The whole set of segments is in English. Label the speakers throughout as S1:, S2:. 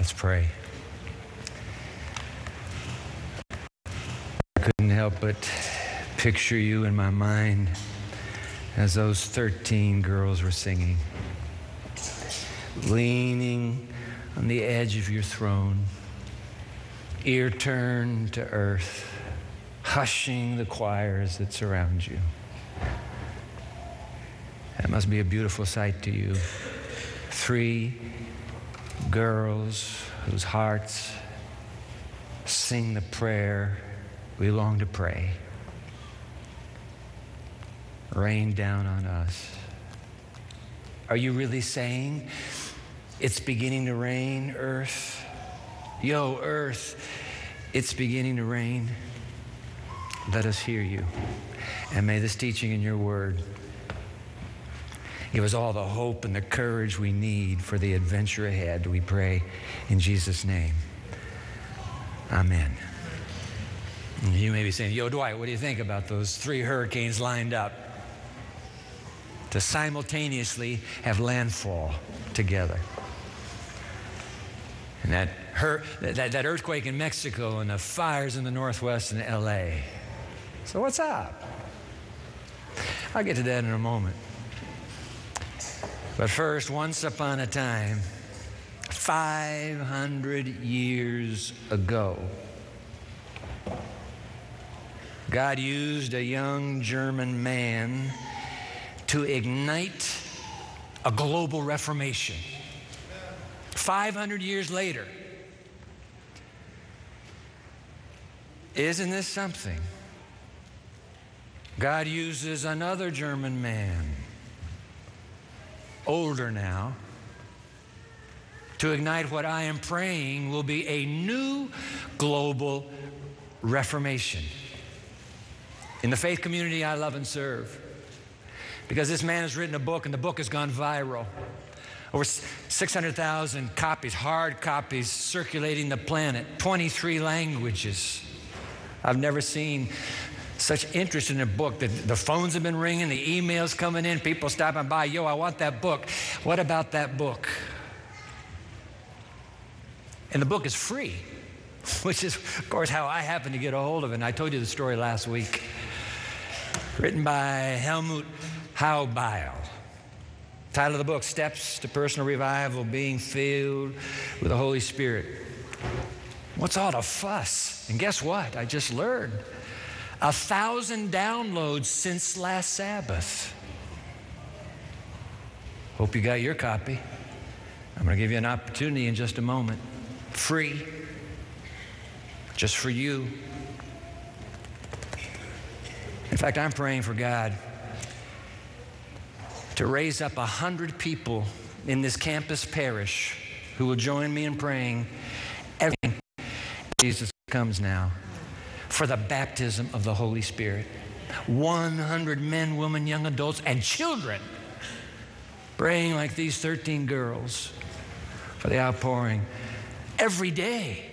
S1: Let's pray. I couldn't help but picture you in my mind as those 13 girls were singing, leaning on the edge of your throne, ear turned to earth, hushing the choirs that surround you. That must be a beautiful sight to you. 3 girls whose hearts sing the prayer we long to pray. Rain down on us. Are you really saying it's beginning to rain, earth? Yo, earth, it's beginning to rain. Let us hear you. And may this teaching in your word give us all the hope and the courage we need for the adventure ahead, we pray in Jesus' name. Amen. You may be saying, yo, Dwight, what do you think about those 3 hurricanes lined up to simultaneously have landfall together? And that earthquake in Mexico and the fires in the Northwest and LA. So what's up? I'll get to that in a moment. But first, once upon a time, 500 years ago, God used a young German man to ignite a global reformation. 500 years later. Isn't this something? God uses another German man, older now, to ignite what I am praying will be a new global reformation in the faith community I love and serve. Because this man has written a book, and the book has gone viral. Over 600,000 copies, hard copies, circulating the planet, 23 languages. I've never seen such interest in a book. That the phones have been ringing, the emails coming in, people stopping by. Yo, I want that book. What about that book? And the book is free, which is, of course, how I happened to get a hold of it. And I told you the story last week. Written by Helmut Haubeil. Title of the book, Steps to Personal Revival, Being Filled with the Holy Spirit. What's all the fuss? And guess what? I just learned. 1,000 downloads since last Sabbath. Hope you got your copy. I'm going to give you an opportunity in just a moment. Free. Just for you. In fact, I'm praying for God to raise up 100 people in this campus parish who will join me in praying every time Jesus comes now for the baptism of the Holy Spirit. 100 men, women, young adults, and children praying like these 13 girls for the outpouring every day.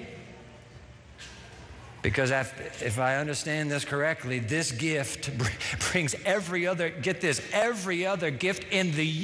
S1: Because if I understand this correctly, this gift brings every other, get this, every other gift in the